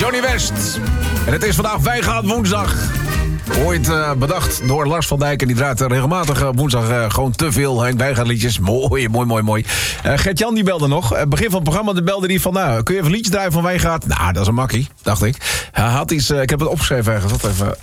Johnny West. En het is vandaag Wijngaard woensdag. Ooit bedacht door Lars van Dijk. En die draait regelmatig woensdag gewoon te veel Henk Wijngaard liedjes. Mooi. Gert-Jan die belde nog. Begin van het programma belde hij van... Nou, kun je even een liedje draaien van Wijngaard? Nou, dat is een makkie, dacht ik. Hij had iets... ik heb het opgeschreven ergens. Wat even...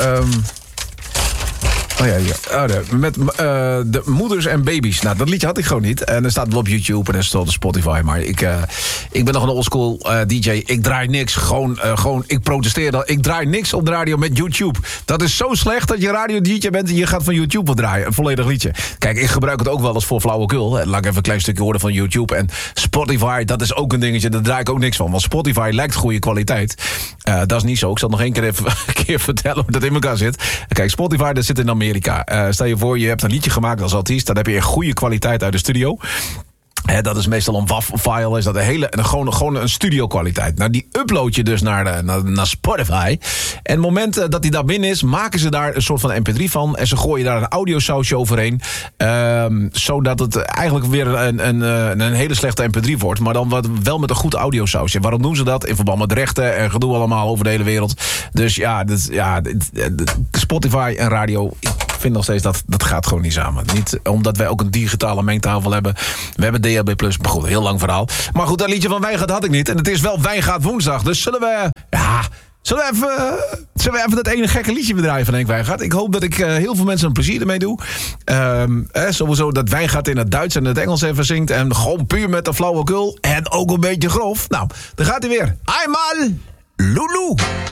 met de moeders en baby's. Nou, dat liedje had ik gewoon niet. En er staat wel op YouTube en er staat op Spotify. Maar ik ben nog een oldschool DJ. Ik draai niks. Gewoon, ik protesteer dan. Ik draai niks op de radio met YouTube. Dat is zo slecht dat je radio-DJ bent en je gaat van YouTube wat draaien. Een volledig liedje. Kijk, ik gebruik het ook wel eens voor flauwekul. Laat ik even een klein stukje horen van YouTube. En Spotify, dat is ook een dingetje. Daar draai ik ook niks van. Want Spotify lijkt goede kwaliteit. Dat is niet zo. Ik zal nog één keer even vertellen hoe dat in elkaar zit. Kijk, Spotify, dat zit in Amerika. Stel je voor, je hebt een liedje gemaakt als artiest. Dan heb je echt goede kwaliteit uit de studio. Dat is meestal een WAV-file. Is dat gewoon een studio-kwaliteit. Nou, die upload je dus naar Spotify. En het moment dat die daar binnen is, maken ze daar een soort van mp3 van. En ze gooien daar een audiosausje overheen. Zodat het eigenlijk weer een hele slechte mp3 wordt. Maar dan wel met een goed audiosausje. Waarom doen ze dat? In verband met rechten en gedoe allemaal over de hele wereld. Dus Spotify en radio... Ik vind nog steeds dat gaat gewoon niet samen. Niet omdat wij ook een digitale mengtafel hebben. We hebben DHB+, maar goed, een heel lang verhaal. Maar goed, dat liedje van Wijngaard had ik niet. En het is wel Wijngaard woensdag. Dus zullen we even dat ene gekke liedje bedrijven van Henk Wijngaard? Ik hoop dat ik heel veel mensen een plezier ermee doe. Sowieso dat Wijngaard in het Duits en het Engels even zingt. En gewoon puur met de flauwekul. En ook een beetje grof. Nou, daar gaat hij weer. Einmal Lulu.